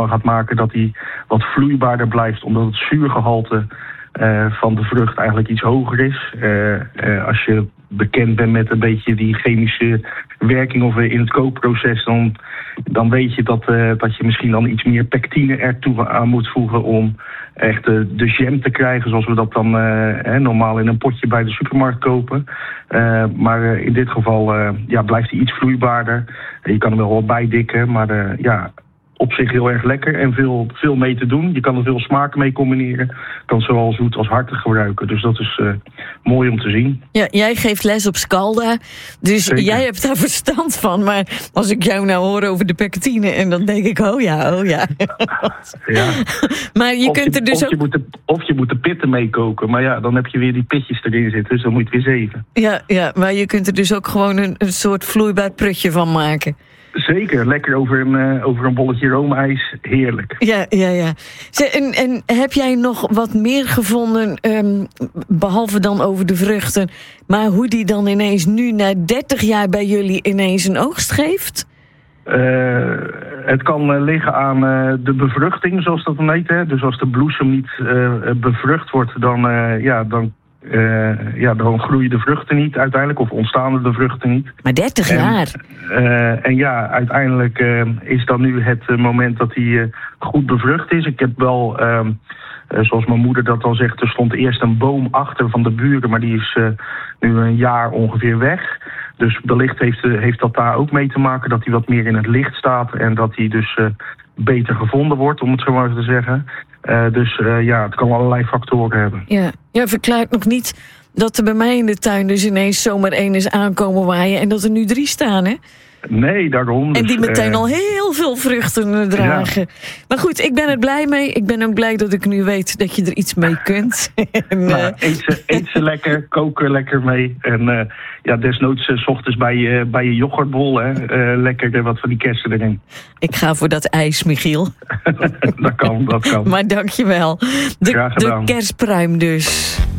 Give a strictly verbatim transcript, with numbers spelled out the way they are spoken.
van gaat maken dat hij wat vloeibaarder blijft, omdat het zuurgehalte uh, van de vrucht eigenlijk iets hoger is. Uh, uh, als je bekend bent met een beetje die chemische werking of in het kookproces, dan, dan weet je dat, uh, dat je misschien dan iets meer pectine ertoe aan moet voegen om echt de, de jam te krijgen, zoals we dat dan uh, hè, normaal in een potje bij de supermarkt kopen. Uh, maar uh, in dit geval uh, ja, blijft hij iets vloeibaarder. Je kan er wel wat bijdikken, maar uh, ja, op zich heel erg lekker en veel, veel mee te doen. Je kan er veel smaken mee combineren. Je kan zowel zoet als hartig gebruiken. Dus dat is uh, mooi om te zien. Ja, jij geeft les op Scalda, dus Zeker. Jij hebt daar verstand van. Maar als ik jou nou hoor over de pectine, en dan denk ik, oh ja, oh ja. ja. Maar je of kunt je, er dus of ook... Je moet de, of je moet de pitten meekoken, maar ja, dan heb je weer die pitjes erin zitten. Dus dan moet je het weer zeven. Ja, ja, maar je kunt er dus ook gewoon een, een soort vloeibaar prutje van maken. Zeker, lekker over een, uh, over een bolletje roomijs. Heerlijk. Ja, ja, ja. En, en heb jij nog wat meer gevonden, um, behalve dan over de vruchten, maar hoe die dan ineens nu na dertig jaar bij jullie ineens een oogst geeft? Uh, het kan uh, liggen aan uh, de bevruchting, zoals dat dan heet. Hè? Dus als de bloesem niet uh, bevrucht wordt, dan, uh, ja, dan Uh, ja, dan groeien de vruchten niet uiteindelijk, of ontstaan er de vruchten niet. Maar dertig en, jaar? Uh, en ja, uiteindelijk uh, is dan nu het uh, moment dat hij uh, goed bevrucht is. Ik heb wel, uh, uh, zoals mijn moeder dat dan zegt, er stond eerst een boom achter van de buren, maar die is uh, nu een jaar ongeveer weg. Dus wellicht heeft, uh, heeft dat daar ook mee te maken, dat hij wat meer in het licht staat en dat hij dus uh, beter gevonden wordt, om het zo maar te zeggen. Uh, dus uh, ja, het kan allerlei factoren hebben. Ja, ja, verklaart nog niet dat er bij mij in de tuin dus ineens zomaar één is aankomen waaien en dat er nu drie staan, hè? Nee, daarom. En die dus, meteen uh, al heel veel vruchten dragen. Ja. Maar goed, ik ben er blij mee. Ik ben ook blij dat ik nu weet dat je er iets mee kunt. en, nou, uh... eet, ze, eet ze lekker, kook er lekker mee. En uh, ja, desnoods uh, 's ochtends bij je, bij je yoghurtbol, hè, uh, lekker er wat van die kersen erin. Ik ga voor dat ijs, Michiel. dat kan, dat kan. Maar dank je wel. De, de kerstpruim dus.